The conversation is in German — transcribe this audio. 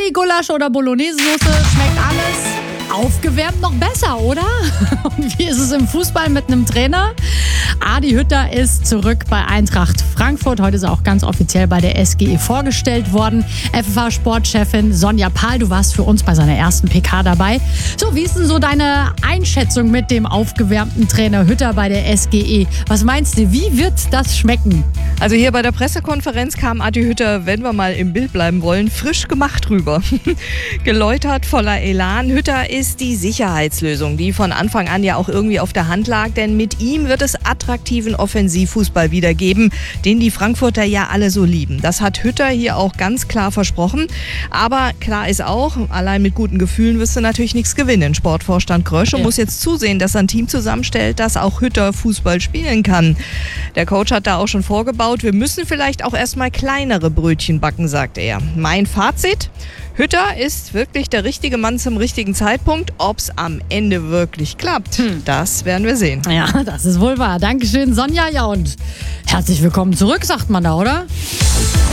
Chili, Gulasch oder Bolognese-Soße, schmeckt alles. Aufgewärmt noch besser, oder? Und wie ist es im Fußball mit einem Trainer? Adi Hütter ist zurück bei Eintracht Frankfurt. Heute ist er auch ganz offiziell bei der SGE vorgestellt worden. FFH-Sportchefin Sonja Pahl, du warst für uns bei seiner ersten PK dabei. So, wie ist denn so deine Einschätzung mit dem aufgewärmten Trainer Hütter bei der SGE? Was meinst du, wie wird das schmecken? Also hier bei der Pressekonferenz kam Adi Hütter, wenn wir mal im Bild bleiben wollen, frisch gemacht rüber. Geläutert, voller Elan. Hütter ist die Sicherheitslösung, die von Anfang an ja auch irgendwie auf der Hand lag, denn mit ihm wird es attraktiven Offensivfußball wiedergeben, den die Frankfurter ja alle so lieben. Das hat Hütter hier auch ganz klar versprochen. Aber klar ist auch, allein mit guten Gefühlen wirst du natürlich nichts gewinnen. Sportvorstand Krösche muss jetzt zusehen, dass er ein Team zusammenstellt, das auch Hütter Fußball spielen kann. Der Coach hat da auch schon vorgebaut, wir müssen vielleicht auch erstmal kleinere Brötchen backen, sagt er. Mein Fazit: Hütter ist wirklich der richtige Mann zum richtigen Zeitpunkt. Ob es am Ende wirklich klappt, das werden wir sehen. Ja, das ist wohl wahr. Dankeschön, Sonja. Ja, und herzlich willkommen zurück, sagt man da, oder?